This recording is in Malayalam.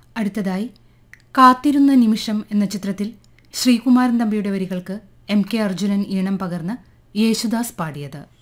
അടുത്തതായി കാത്തിരുന്ന നിമിഷം എന്ന ചിത്രത്തിൽ ശ്രീകുമാരൻ തമ്പിയുടെ വരികൾക്ക് എം കെ അർജുനൻ ഈണം പകർന്ന് യേശുദാസ് പാടിയത്.